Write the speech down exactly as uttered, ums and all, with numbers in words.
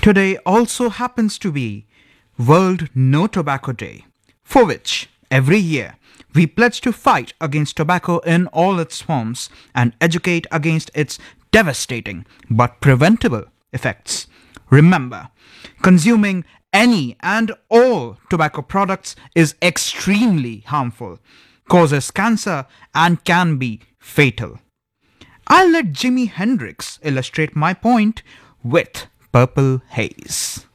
Today also happens to be World No Tobacco Day, for which every year we pledge to fight against tobacco in all its forms and educate against its devastating but preventable effects. Remember, consuming any and all tobacco products is extremely harmful, causes cancer, and can be fatal. I'll let Jimi Hendrix illustrate my point with Purple Haze.